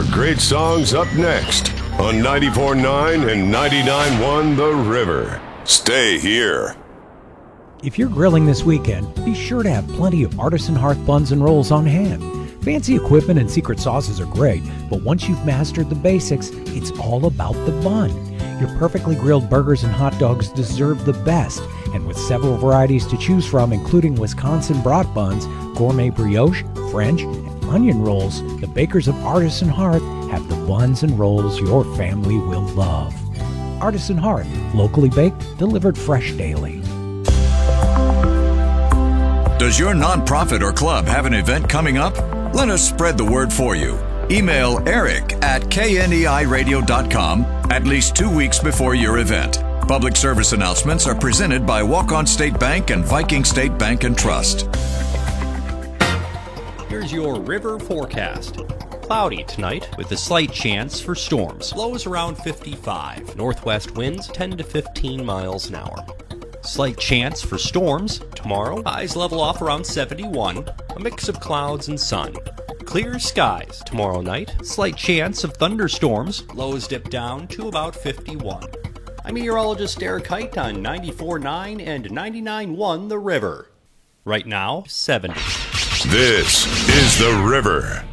more great songs up next on 94.9 and 99.1 The River. Stay here. If you're grilling this weekend, be sure to have plenty of Artisan Hearth buns and rolls on hand. Fancy equipment and secret sauces are great, but once you've mastered the basics, it's all about the bun. Your perfectly grilled burgers and hot dogs deserve the best, and with several varieties to choose from, including Wisconsin brat buns, gourmet brioche, French, and onion rolls, the bakers of Artisan Hearth have the buns and rolls your family will love. Artisan Hearth, locally baked, delivered fresh daily. Does your nonprofit or club have an event coming up? Let us spread the word for you. Email eric@kneiradio.com at least 2 weeks before your event. Public service announcements are presented by Walk-On State Bank and Viking State Bank and Trust. Here's your river forecast. Cloudy tonight with a slight chance for storms. Lows around 55. Northwest winds 10 to 15 miles an hour. Slight chance for storms tomorrow. Highs level off around 71. A mix of clouds and sun. Clear skies tomorrow night. Slight chance of thunderstorms. Lows dip down to about 51. I'm meteorologist Eric Height on 94.9 and 99.1 The River. Right now, 70. This is The River.